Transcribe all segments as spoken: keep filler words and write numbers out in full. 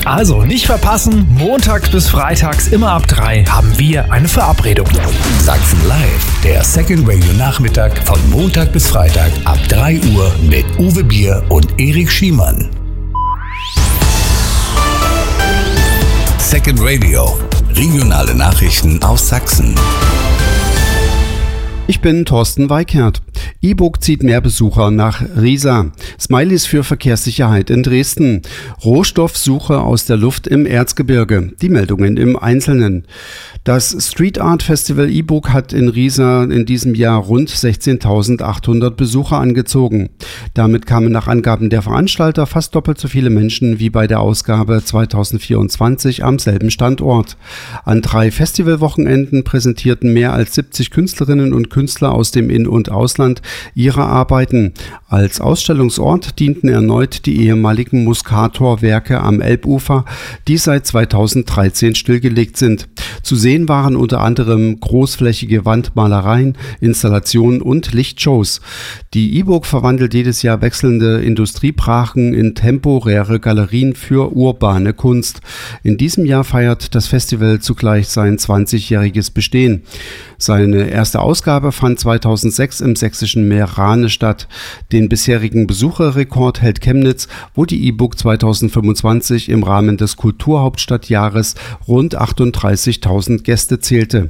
Also nicht verpassen, montags bis freitags immer ab drei haben wir eine Verabredung. Sachsen Live, der Second Radio Nachmittag von Montag bis Freitag ab drei Uhr mit Uwe Bier und Erik Schiemann. Second Radio, regionale Nachrichten aus Sachsen. Ich bin Thorsten Weikert. E-Book zieht mehr Besucher nach Riesa. Smileys für Verkehrssicherheit in Dresden. Rohstoffsuche aus der Luft im Erzgebirge. Die Meldungen im Einzelnen. Das Street Art Festival E-Book hat in Riesa in diesem Jahr rund sechzehntausendachthundert Besucher angezogen. Damit kamen nach Angaben der Veranstalter fast doppelt so viele Menschen wie bei der Ausgabe zweitausendvierundzwanzig am selben Standort. An drei Festivalwochenenden präsentierten mehr als siebzig Künstlerinnen und Künstler aus dem In- und Ausland ihre Arbeiten. Als Ausstellungsort dienten erneut die ehemaligen Muscator-Werke am Elbufer, die seit zweitausenddreizehn stillgelegt sind. Zu sehen waren unter anderem großflächige Wandmalereien, Installationen und Lichtshows. Die E-Book verwandelt jedes Jahr wechselnde Industriebrachen in temporäre Galerien für urbane Kunst. In diesem Jahr feiert das Festival zugleich sein zwanzigjähriges Bestehen. Seine erste Ausgabe fand zweitausendsechs im sächsischen Meerane statt. Den bisherigen Besucherrekord hält Chemnitz, wo die E-Book zweitausendfünfundzwanzig im Rahmen des Kulturhauptstadtjahres rund achtunddreißigtausend Gäste zählte.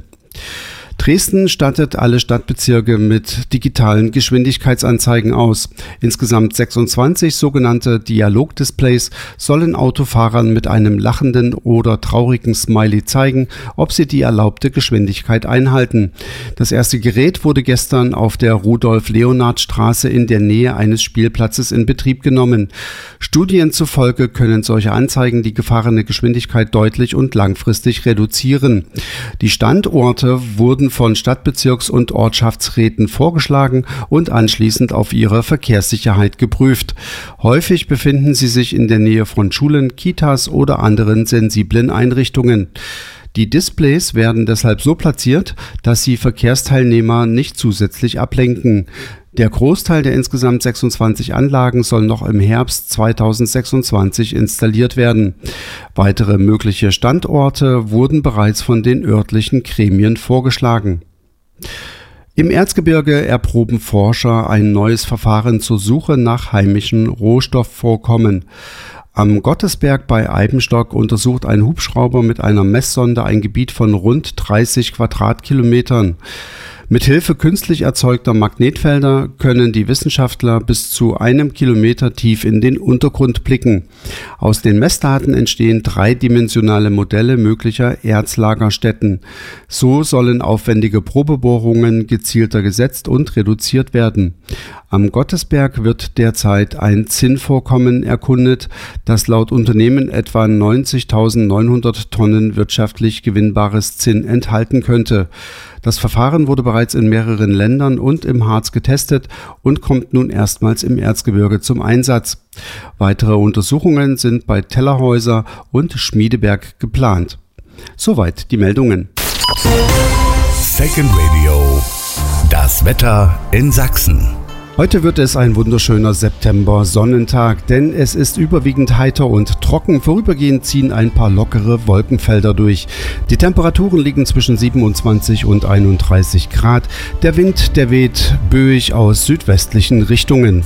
Dresden stattet alle Stadtbezirke mit digitalen Geschwindigkeitsanzeigen aus. Insgesamt sechsundzwanzig sogenannte Dialogdisplays sollen Autofahrern mit einem lachenden oder traurigen Smiley zeigen, ob sie die erlaubte Geschwindigkeit einhalten. Das erste Gerät wurde gestern auf der Rudolf-Leonhard-Straße in der Nähe eines Spielplatzes in Betrieb genommen. Studien zufolge können solche Anzeigen die gefahrene Geschwindigkeit deutlich und langfristig reduzieren. Die Standorte wurden von Stadtbezirks- und Ortschaftsräten vorgeschlagen und anschließend auf ihre Verkehrssicherheit geprüft. Häufig befinden sie sich in der Nähe von Schulen, Kitas oder anderen sensiblen Einrichtungen. Die Displays werden deshalb so platziert, dass sie Verkehrsteilnehmer nicht zusätzlich ablenken. Der Großteil der insgesamt sechsundzwanzig Anlagen soll noch im Herbst zweitausendsechsundzwanzig installiert werden. Weitere mögliche Standorte wurden bereits von den örtlichen Gremien vorgeschlagen. Im Erzgebirge erproben Forscher ein neues Verfahren zur Suche nach heimischen Rohstoffvorkommen. Am Gottesberg bei Eibenstock untersucht ein Hubschrauber mit einer Messsonde ein Gebiet von rund dreißig Quadratkilometern. Mithilfe künstlich erzeugter Magnetfelder können die Wissenschaftler bis zu einem Kilometer tief in den Untergrund blicken. Aus den Messdaten entstehen dreidimensionale Modelle möglicher Erzlagerstätten. So sollen aufwendige Probebohrungen gezielter gesetzt und reduziert werden. Am Gottesberg wird derzeit ein Zinnvorkommen erkundet, das laut Unternehmen etwa neunzigtausendneunhundert Tonnen wirtschaftlich gewinnbares Zinn enthalten könnte. Das Verfahren wurde bereits in mehreren Ländern und im Harz getestet und kommt nun erstmals im Erzgebirge zum Einsatz. Weitere Untersuchungen sind bei Tellerhäuser und Schmiedeberg geplant. Soweit die Meldungen. Second Radio, das Wetter in Sachsen. Heute wird es ein wunderschöner September-Sonnentag, denn es ist überwiegend heiter und trocken. Vorübergehend ziehen ein paar lockere Wolkenfelder durch. Die Temperaturen liegen zwischen siebenundzwanzig und einunddreißig Grad. Der Wind, der weht böig aus südwestlichen Richtungen.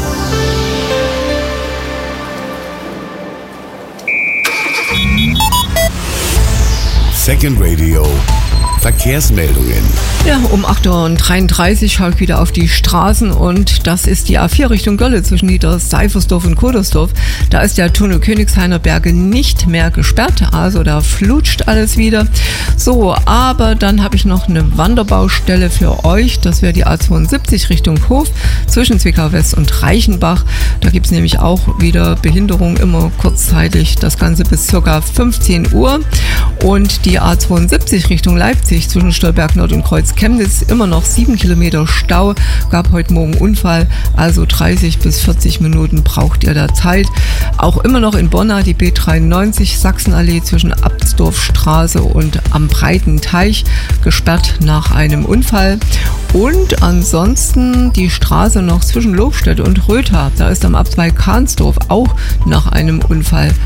Second Radio. Verkehrsmeldungen. Ja, um acht Uhr dreiunddreißig schaue ich wieder auf die Straßen und das ist die A vier Richtung Gölle zwischen Nieder-Seifersdorf und Kodersdorf. Da ist der Tunnel Königshainer Berge nicht mehr gesperrt, also da flutscht alles wieder. So, aber dann habe ich noch eine Wanderbaustelle für euch. Das wäre die A zweiundsiebzig Richtung Hof zwischen Zwickau West und Reichenbach. Da gibt es nämlich auch wieder Behinderung, immer kurzzeitig, das Ganze bis ca. fünfzehn Uhr. Und die A zweiundsiebzig Richtung Leipzig zwischen Stolberg Nord und Kreuz Chemnitz immer noch sieben Kilometer Stau. Gab heute Morgen Unfall, also dreißig bis vierzig Minuten braucht ihr da Zeit. Auch immer noch in Bonn die B dreiundneunzig Sachsenallee zwischen Abtsdorfstraße und am Breiten Teich gesperrt nach einem Unfall. Und ansonsten die Straße noch zwischen Lobstedt und Rötha. Da ist am Abzweig Kahnsdorf auch nach einem Unfall